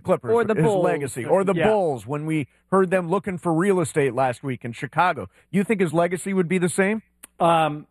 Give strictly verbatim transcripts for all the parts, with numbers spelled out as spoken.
Clippers, or the his Bulls. legacy, or the Yeah. Bulls when we heard them looking for real estate last week in Chicago. You think his legacy would be the same? Um,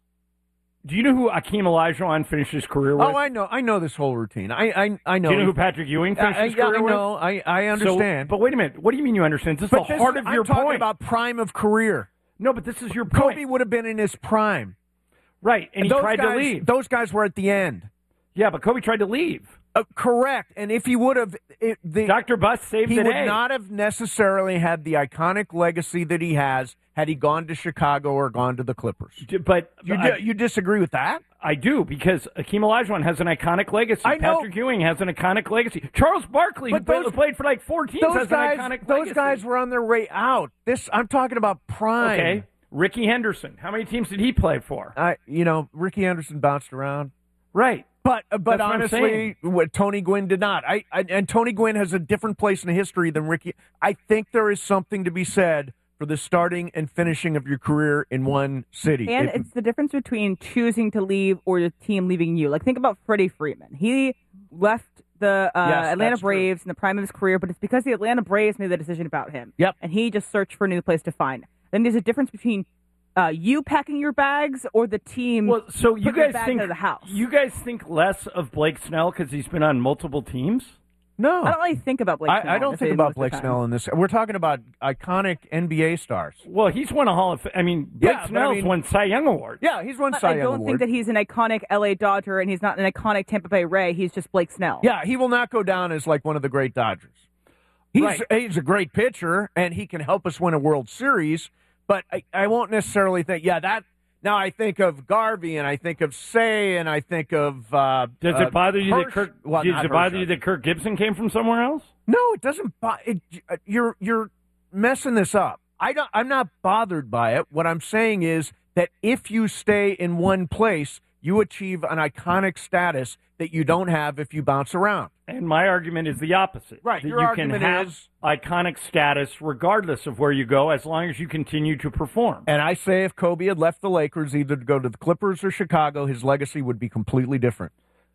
do you know who Akeem Olajuwon finished his career with? Oh, I know. I know this whole routine. I I, I know. Do you know who Patrick Ewing finished I, his I, career I with? know. I, I So, understand. but wait a minute. What do you mean you understand? This is But the this heart is- of your I'm talking point. about prime of career. No, but this is your point. Kobe would have been in his prime. Right, and, he those tried guys, to leave. Those guys were at the end. Yeah, but Kobe tried to leave. Uh, correct. And if he would have, it, the, Doctor Bus saved he the would day. not have necessarily had the iconic legacy that he has had he gone to Chicago or gone to the Clippers. D- But You, I, di- you disagree with that? I do, because Akeem Olajuwon has an iconic legacy. I know. Patrick Ewing has an iconic legacy. Charles Barkley, who But played, those- played for like four teams, Those has guys, an iconic those legacy. guys were on their way out. This I'm talking about prime. Okay. Ricky Henderson. How many teams did he play for? I, you know, Ricky Anderson bounced around. Right. But uh, but That's what I'm honestly, saying. what Tony Gwynn did not. I, I and Tony Gwynn has a different place in history than Ricky. I think there is something to be said for the starting and finishing of your career in one city. And If- it's the difference between choosing to leave or the team leaving you. Like, think about Freddie Freeman. He left the uh, Yes, Atlanta that's true. Braves in the prime of his career, but it's because the Atlanta Braves made the decision about him. Yep. And he just searched for a new place to find. Then there's a difference between uh, you packing your bags or the team Well, so you putting their guys bags think out of the house. you guys think less of Blake Snell because he's been on multiple teams? no, I don't really think about Blake Snell. I, I don't if think they about most of the Blake time. Snell in this. We're talking about iconic N B A stars. Well, he's won a Hall of Fame. I mean, Blake Yeah, but I Snell's mean- won Cy Young Awards. Yeah, he's won But Cy I Young don't Award. think that he's an iconic L A Dodger and he's not an iconic Tampa Bay Ray. He's just Blake Snell. Yeah, he will not go down as like one of the great Dodgers. He's Right. he's a great pitcher and he can help us win a World Series, but I, I won't necessarily think. Yeah, that. Now I think of Garvey and I think of Say and I think of. Uh, Does uh, it bother you that Hirsch- Kirk? Well, does not it bother Hirsch. you that Kirk Gibson came from somewhere else? No, it doesn't. Bo- it, uh, you're you're messing this up. I don't. I'm not bothered by it. What I'm saying is that if you stay in one place, you achieve an iconic status that you don't have if you bounce around. And my argument is the opposite. Right, That your you argument can have is- iconic status regardless of where you go as long as you continue to perform. And I say if Kobe had left the Lakers either to go to the Clippers or Chicago, his legacy would be completely different.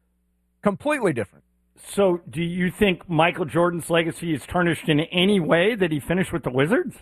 Completely different. So do you think Michael Jordan's legacy is tarnished in any way that he finished with the Wizards?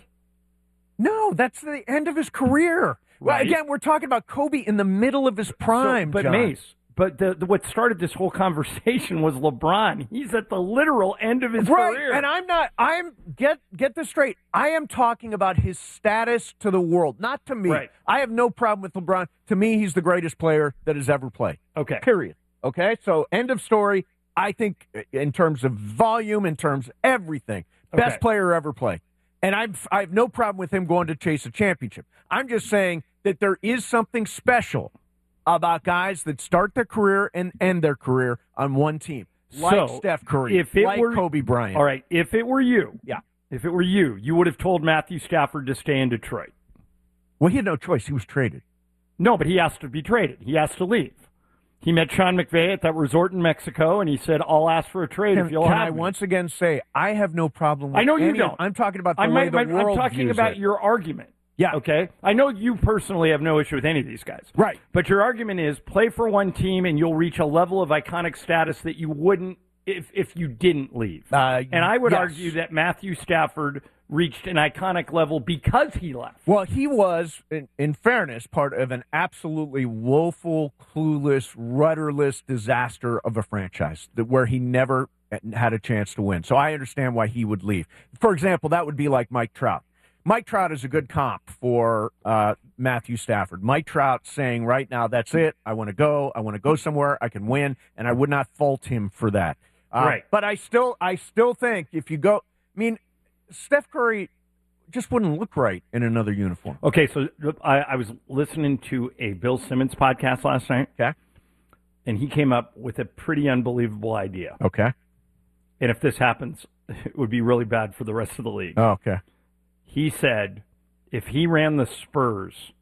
No, that's the end of his career. Well, Right. again, we're talking about Kobe in the middle of his prime, So, but John. Mace, but the, the, what started this whole conversation was LeBron. He's at the literal end of his Right, career. and I'm not. I'm get get this straight. I am talking about his status to the world, not to me. Right. I have no problem with LeBron. To me, he's the greatest player that has ever played. Okay. Period. Okay. So end of story. I think in terms of volume, in terms of everything, best Okay. player ever played. And I've I have no problem with him going to chase a championship. I'm just saying that there is something special about guys that start their career and end their career on one team, like So, Steph Curry, if it like were- Kobe Bryant. All right. If it were you, Yeah. if it were you, you would have told Matthew Stafford to stay in Detroit. Well, he had no choice. He was traded. No, but he asked to be traded. He asked to leave. He met Sean McVay at that resort in Mexico, and he said, "I'll ask for a trade Can, if you'll can have I me." once again say I have no problem with I know you any- don't. I'm talking about the I way might, the might- world I'm talking views about it. your argument. Yeah. Okay. I know you personally have no issue with any of these guys. Right. But your argument is play for one team and you'll reach a level of iconic status that you wouldn't if if you didn't leave. Uh, and I would yes. argue that Matthew Stafford reached an iconic level because he left. Well, he was, in, in fairness, part of an absolutely woeful, clueless, rudderless disaster of a franchise that, where he never had a chance to win. So I understand why he would leave. For example, that would be like Mike Trout. Mike Trout is a good comp for uh, Matthew Stafford. Mike Trout saying right now, that's it. I want to go. I want to go somewhere. I can win, and I would not fault him for that. Uh, Right. But I still, I still think if you go, I mean, Steph Curry just wouldn't look right in another uniform. Okay, so I, I was listening to a Bill Simmons podcast last night, Okay. and he came up with a pretty unbelievable idea. Okay. And if this happens, it would be really bad for the rest of the league. Oh, okay. He said if he ran the Spurs,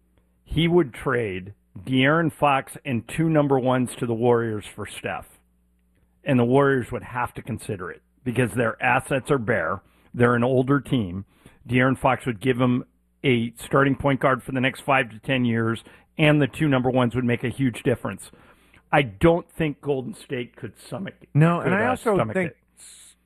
he would trade De'Aaron Fox and two number ones to the Warriors for Steph. And the Warriors would have to consider it because their assets are bare. They're an older team. De'Aaron Fox would give them a starting point guard for the next five to ten years, and the two number ones would make a huge difference. I don't think Golden State could stomach it. No, could, and I uh, also stomach think it.